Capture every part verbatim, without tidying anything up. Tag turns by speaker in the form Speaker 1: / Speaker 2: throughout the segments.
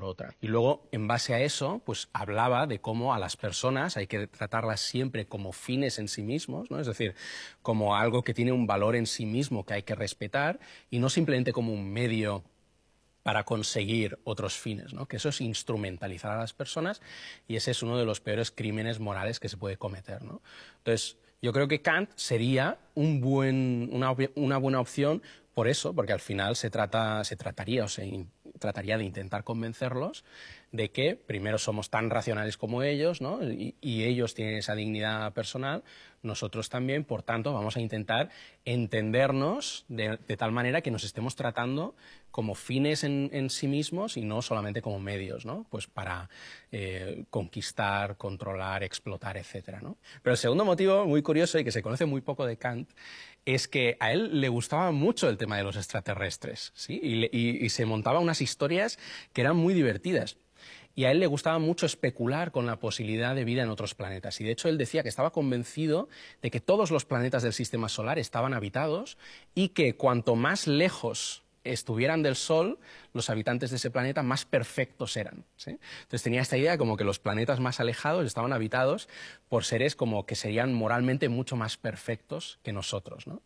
Speaker 1: otra. Y luego, en base a eso, pues hablaba de cómo a las personas hay que tratarlas siempre como fines en sí mismos, ¿no? Es decir, como algo que tiene un valor en sí mismo que hay que respetar y no simplemente como un medio para conseguir otros fines, ¿no? Que eso es instrumentalizar a las personas y ese es uno de los peores crímenes morales que se puede cometer, ¿no? Entonces, yo creo que Kant sería un buen, una, una buena opción por eso, porque al final se, trata, se trataría o se in, trataría de intentar convencerlos de que primero somos tan racionales como ellos, ¿no? y, y ellos tienen esa dignidad personal, nosotros también, por tanto vamos a intentar entendernos de, de tal manera que nos estemos tratando como fines en, en sí mismos y no solamente como medios, ¿no? Pues para eh, conquistar, controlar, explotar, etcétera, ¿no? Pero el segundo motivo muy curioso y que se conoce muy poco de Kant es que a él le gustaba mucho el tema de los extraterrestres, ¿sí? y, le, y, y se montaba unas historias que eran muy divertidas. Y a él le gustaba mucho especular con la posibilidad de vida en otros planetas. Y de hecho él decía que estaba convencido de que todos los planetas del sistema solar estaban habitados y que cuanto más lejos estuvieran del Sol, los habitantes de ese planeta más perfectos eran, ¿sí? Entonces tenía esta idea como que los planetas más alejados estaban habitados por seres como que serían moralmente mucho más perfectos que nosotros, ¿no?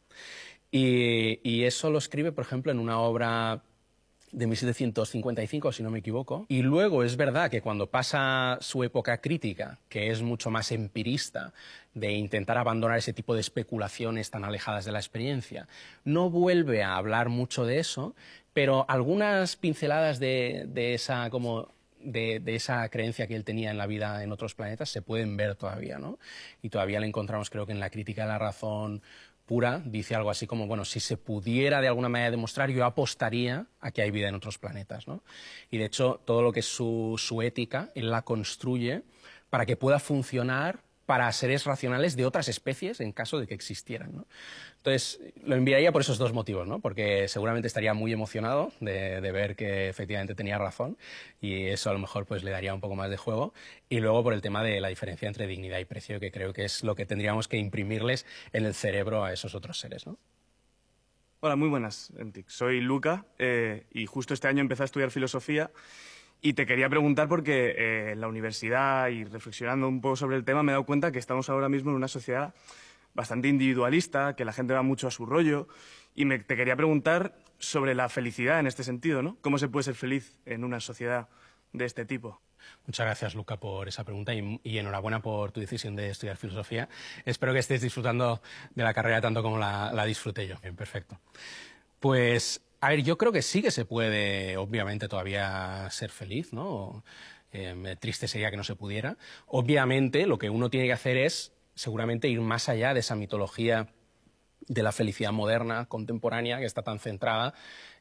Speaker 1: Y, y eso lo escribe, por ejemplo, en una obra de mil setecientos cincuenta y cinco, si no me equivoco. Y luego es verdad que cuando pasa su época crítica, que es mucho más empirista, de intentar abandonar ese tipo de especulaciones tan alejadas de la experiencia, no vuelve a hablar mucho de eso, pero algunas pinceladas de, de esa como De, de esa creencia que él tenía en la vida en otros planetas se pueden ver todavía, ¿no? Y todavía la encontramos, creo que en la Crítica de la Razón Pura, dice algo así como, bueno, si se pudiera de alguna manera demostrar, yo apostaría a que hay vida en otros planetas, ¿no? Y de hecho, todo lo que es su, su ética, él la construye para que pueda funcionar para seres racionales de otras especies en caso de que existieran, ¿no? Entonces, lo enviaría por esos dos motivos, ¿no? Porque seguramente estaría muy emocionado de, de ver que efectivamente tenía razón y eso a lo mejor pues le daría un poco más de juego. Y luego por el tema de la diferencia entre dignidad y precio, que creo que es lo que tendríamos que imprimirles en el cerebro a esos otros seres, ¿no?
Speaker 2: Hola, muy buenas, Entic. Soy Luca eh, y justo este año empecé a estudiar filosofía. Y te quería preguntar porque eh, en la universidad y reflexionando un poco sobre el tema me he dado cuenta que estamos ahora mismo en una sociedad bastante individualista, que la gente va mucho a su rollo y me, te quería preguntar sobre la felicidad en este sentido, ¿no? ¿Cómo se puede ser feliz en una sociedad de este tipo?
Speaker 1: Muchas gracias, Luca, por esa pregunta y, y enhorabuena por tu decisión de estudiar filosofía. Espero que estés disfrutando de la carrera tanto como la, la disfruté yo. Bien, perfecto. Pues... A ver, yo creo que sí que se puede, obviamente, todavía ser feliz, ¿no? Eh, triste sería que no se pudiera. Obviamente, lo que uno tiene que hacer es, seguramente, ir más allá de esa mitología de la felicidad moderna, contemporánea, que está tan centrada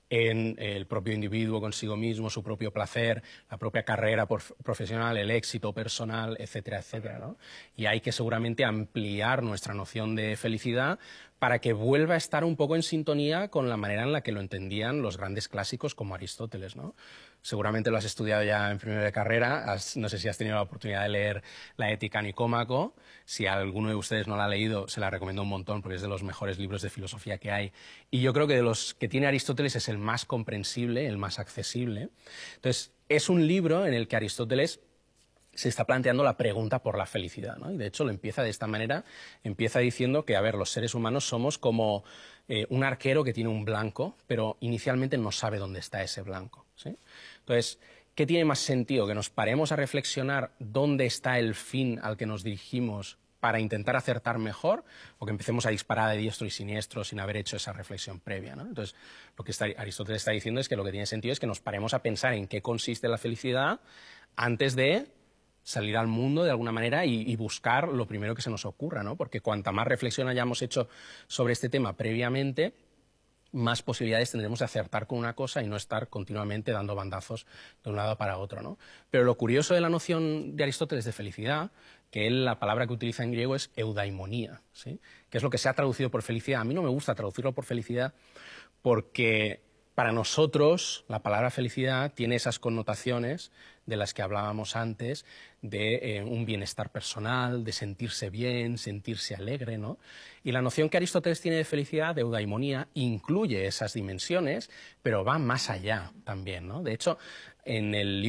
Speaker 1: en el propio individuo consigo mismo, su propio placer, la propia carrera profesional, el éxito personal, etcétera, etcétera, ¿no? Y hay que seguramente ampliar nuestra noción de felicidad para que vuelva a estar un poco en sintonía con la manera en la que lo entendían los grandes clásicos como Aristóteles, ¿no? Seguramente lo has estudiado ya en primero de carrera, has, no sé si has tenido la oportunidad de leer La Ética a Nicómaco. Si alguno de ustedes no la ha leído, se la recomiendo un montón porque es de los mejores libros de filosofía que hay. Y yo creo que de los que tiene Aristóteles es el más comprensible, el más accesible. Entonces, es un libro en el que Aristóteles se está planteando la pregunta por la felicidad, ¿no? Y de hecho lo empieza de esta manera, empieza diciendo que, a ver, los seres humanos somos como eh, un arquero que tiene un blanco, pero inicialmente no sabe dónde está ese blanco, ¿sí? Entonces, ¿qué tiene más sentido? ¿Que nos paremos a reflexionar dónde está el fin al que nos dirigimos para intentar acertar mejor, o que empecemos a disparar de diestro y siniestro sin haber hecho esa reflexión previa, ¿no? Entonces, lo que está, Aristóteles está diciendo es que lo que tiene sentido es que nos paremos a pensar en qué consiste la felicidad antes de salir al mundo de alguna manera y, y buscar lo primero que se nos ocurra, ¿no? Porque cuanta más reflexión hayamos hecho sobre este tema previamente, más posibilidades tendremos de acertar con una cosa y no estar continuamente dando bandazos de un lado para otro, ¿no? Pero lo curioso de la noción de Aristóteles de felicidad, que él, la palabra que utiliza en griego es eudaimonía, ¿sí? Que es lo que se ha traducido por felicidad. A mí no me gusta traducirlo por felicidad porque para nosotros la palabra felicidad tiene esas connotaciones de las que hablábamos antes, de eh, un bienestar personal, de sentirse bien, sentirse alegre, ¿no? Y la noción que Aristóteles tiene de felicidad, de eudaimonía, incluye esas dimensiones, pero va más allá también, ¿no? De hecho, en el libro